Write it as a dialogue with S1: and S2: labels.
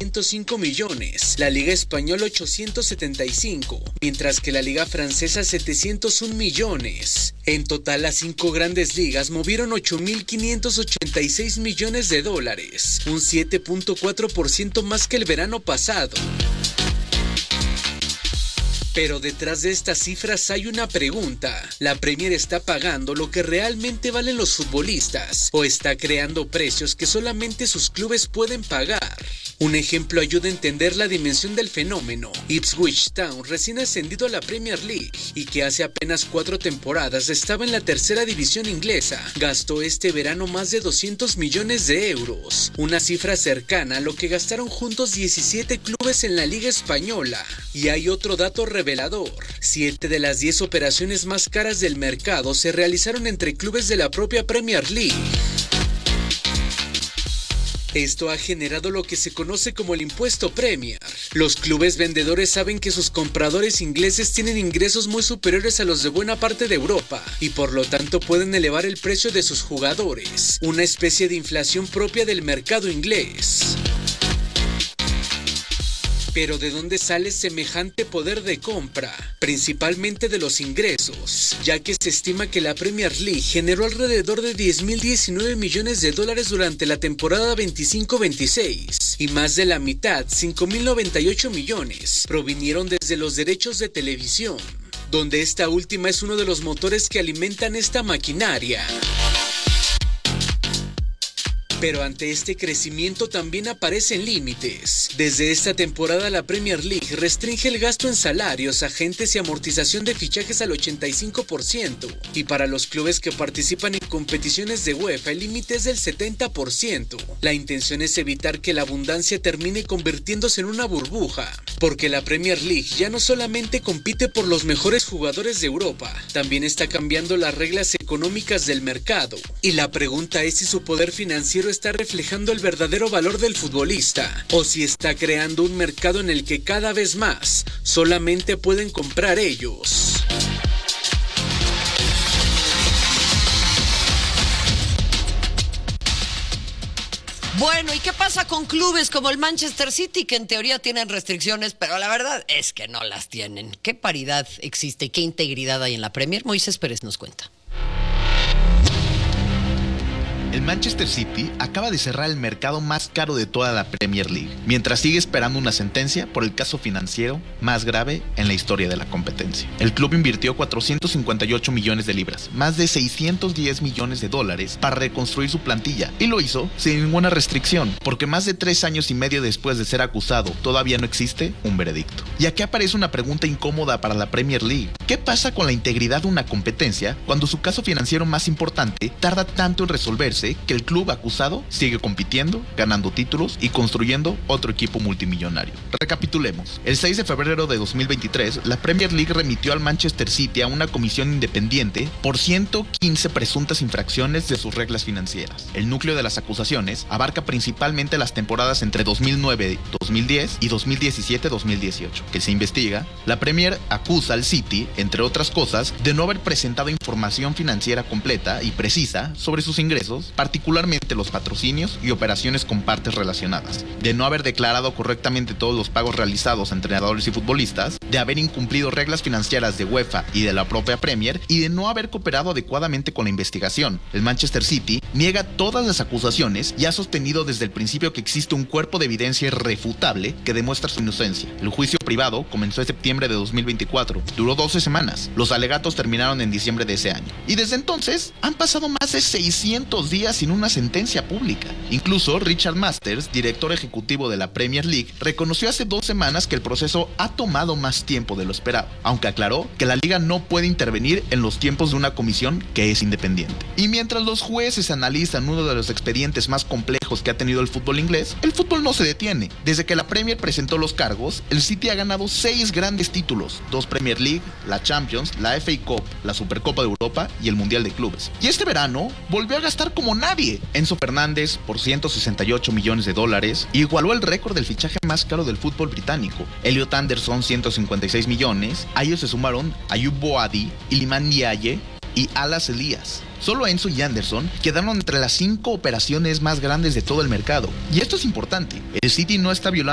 S1: 605 millones, la Liga Española 875, mientras que la Liga Francesa 701 millones. En total, las 5 grandes ligas movieron 8.586 millones de dólares, un 7.4% más que el verano pasado. Pero detrás de estas cifras hay una pregunta. ¿La Premier está pagando lo que realmente valen los futbolistas o está creando precios que solamente sus clubes pueden pagar? Un ejemplo ayuda a entender la dimensión del fenómeno. Ipswich Town, recién ascendido a la Premier League y que hace apenas 4 temporadas estaba en la tercera división inglesa, gastó este verano más de 200 millones de euros, una cifra cercana a lo que gastaron juntos 17 clubes en la Liga Española. Y hay otro dato revelador: 7 de las 10 operaciones más caras del mercado se realizaron entre clubes de la propia Premier League. Esto ha generado lo que se conoce como el impuesto Premier. Los clubes vendedores saben que sus compradores ingleses tienen ingresos muy superiores a los de buena parte de Europa y por lo tanto pueden elevar el precio de sus jugadores, una especie de inflación propia del mercado inglés. Pero ¿de dónde sale semejante poder de compra? Principalmente de los ingresos, ya que se estima que la Premier League generó alrededor de 10.019 millones de dólares durante la temporada 25-26, y más de la mitad, 5.098 millones, provinieron desde los derechos de televisión, donde esta última es uno de los motores que alimentan esta maquinaria. Pero ante este crecimiento también aparecen límites. Desde esta temporada la Premier League restringe el gasto en salarios, agentes y amortización de fichajes al 85%. Y para los clubes que participan en competiciones de UEFA el límite es del 70%. La intención es evitar que la abundancia termine convirtiéndose en una burbuja, porque la Premier League ya no solamente compite por los mejores jugadores de Europa, también está cambiando las reglas económicas del mercado. Y la pregunta es si su poder financiero está reflejando el verdadero valor del futbolista, o si está creando un mercado en el que cada vez más solamente pueden comprar ellos.
S2: Bueno, ¿y qué pasa con clubes como el Manchester City, que en teoría tienen restricciones, pero la verdad es que no las tienen? ¿Qué paridad existe y qué integridad hay en la Premier? Moisés Pérez nos cuenta.
S3: El Manchester City acaba de cerrar el mercado más caro de toda la Premier League, mientras sigue esperando una sentencia por el caso financiero más grave en la historia de la competencia. El club invirtió 458 millones de libras, más de 610 millones de dólares, para reconstruir su plantilla, y lo hizo sin ninguna restricción, porque más de 3 años y medio después de ser acusado, todavía no existe un veredicto. Y aquí aparece una pregunta incómoda para la Premier League. ¿Qué pasa con la integridad de una competencia cuando su caso financiero más importante tarda tanto en resolverse que el club acusado sigue compitiendo, ganando títulos y construyendo otro equipo multimillonario? Recapitulemos. El 6 de febrero de 2023, la Premier League remitió al Manchester City a una comisión independiente por 115 presuntas infracciones de sus reglas financieras. El núcleo de las acusaciones abarca principalmente las temporadas entre 2009-2010 y 2017-2018, que se investiga. La Premier acusa al City, entre otras cosas, de no haber presentado información financiera completa y precisa sobre sus ingresos, particularmente los patrocinios y operaciones con partes relacionadas, de no haber declarado correctamente todos los pagos realizados a entrenadores y futbolistas, de haber incumplido reglas financieras de UEFA y de la propia Premier, y de no haber cooperado adecuadamente con la investigación. El Manchester City niega todas las acusaciones y ha sostenido desde el principio que existe un cuerpo de evidencia irrefutable que demuestra su inocencia. El juicio privado comenzó en septiembre de 2024, duró 12 semanas. Los alegatos terminaron en diciembre de ese año. Y desde entonces han pasado más de 600 días sin una sentencia pública. Incluso Richard Masters, director ejecutivo de la Premier League, reconoció hace 2 semanas que el proceso ha tomado más tiempo de lo esperado, aunque aclaró que la liga no puede intervenir en los tiempos de una comisión que es independiente. Y mientras los jueces analizan uno de los expedientes más complejos que ha tenido el fútbol inglés, el fútbol no se detiene. Desde que la Premier presentó los cargos, el City ha ganado 6 grandes títulos: 2 Premier League, la Champions, la FA Cup, la Supercopa de Europa y el Mundial de Clubes. Y este verano volvió a gastar como nadie. Enzo Fernández, por 168 millones de dólares, igualó el récord del fichaje más caro del fútbol británico. Elliot Anderson, 156 millones. A ellos se sumaron Ayub Boadi, Iliman Ndiaye y Alas Elías. Solo Enzo y Anderson quedaron entre las 5 operaciones más grandes de todo el mercado. Y esto es importante. El City no está violando